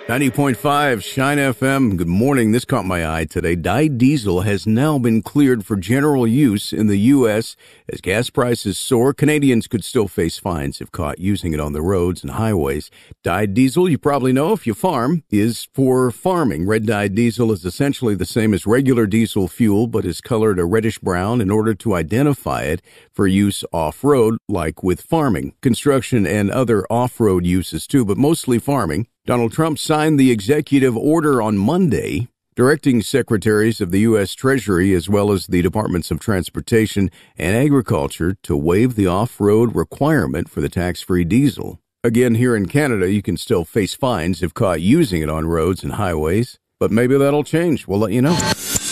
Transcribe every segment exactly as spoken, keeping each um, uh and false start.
ninety point five Shine F M. Good morning. This caught my eye today. Dyed diesel has now been cleared for general use in the U S As gas prices soar, Canadians could still face fines if caught using it on the roads and highways. Dyed diesel, you probably know if you farm, is for farming. Red dyed diesel is essentially the same as regular diesel fuel, but is colored a reddish brown in order to identify it for use off-road, like with farming, construction, and other off-road uses too, but mostly farming. Donald Trump signed the executive order on Monday, directing secretaries of the U S Treasury as well as the Departments of Transportation and Agriculture to waive the off-road requirement for the tax-free diesel. Again, here in Canada, you can still face fines if caught using it on roads and highways, but maybe that'll change. We'll let you know.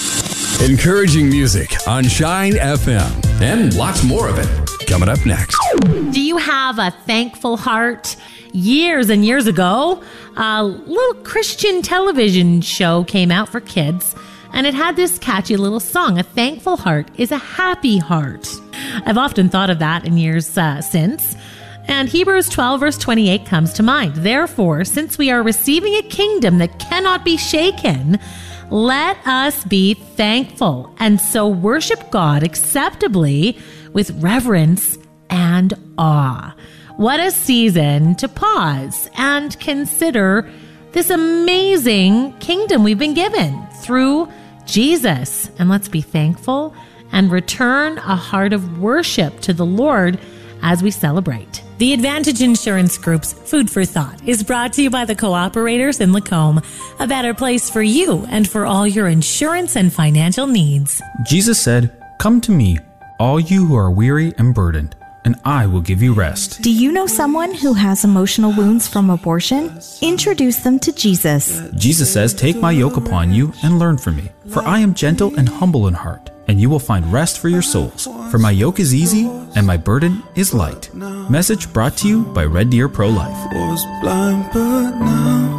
Encouraging music on Shine F M, and lots more of it coming up next. Do you have a thankful heart? Years and years ago, a little Christian television show came out for kids, and it had this catchy little song, "A thankful heart is a happy heart." I've often thought of that in years uh, since, and Hebrews twelve verse twenty-eight comes to mind. Therefore, since we are receiving a kingdom that cannot be shaken, let us be thankful and so worship God acceptably with reverence and awe. What a season to pause and consider this amazing kingdom we've been given through Jesus. And let's be thankful and return a heart of worship to the Lord as we celebrate. The Advantage Insurance Group's Food for Thought is brought to you by the Cooperators in Lacombe, a better place for you and for all your insurance and financial needs. Jesus said, "Come to me, all you who are weary and burdened, and I will give you rest." Do you know someone who has emotional wounds from abortion? Introduce them to Jesus. Jesus says, "Take my yoke upon you and learn from me, for I am gentle and humble in heart, and you will find rest for your souls. For my yoke is easy and my burden is light." Message brought to you by Red Deer Pro-Life. Was blind, but now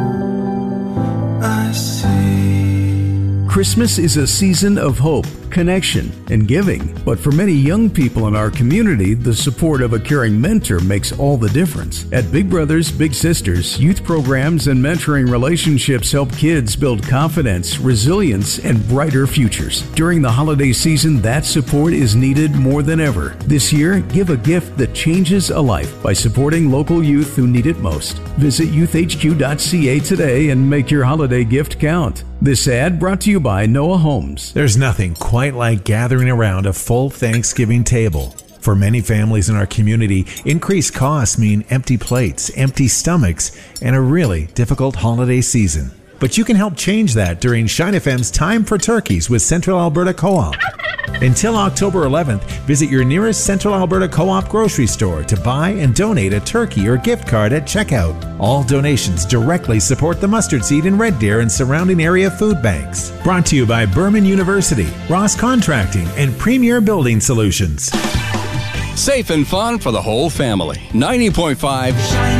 I see. Christmas is a season of hope, connection, and giving. But for many young people in our community, the support of a caring mentor makes all the difference. At Big Brothers Big Sisters, youth programs and mentoring relationships help kids build confidence, resilience, and brighter futures. During the holiday season, that support is needed more than ever. This year, give a gift that changes a life by supporting local youth who need it most. Visit youth h q dot c a today and make your holiday gift count. This ad brought to you by Noah Homes. There's nothing quite like gathering around a full Thanksgiving table. For many families in our community, increased costs mean empty plates, empty stomachs, and a really difficult holiday season. But you can help change that during Shine F M's Time for Turkeys with Central Alberta Co-op. Until October eleventh, visit your nearest Central Alberta Co-op grocery store to buy and donate a turkey or gift card at checkout. All donations directly support the mustard seed in Red Deer and surrounding area food banks. Brought to you by Berman University, Ross Contracting, and Premier Building Solutions. Safe and fun for the whole family. ninety point five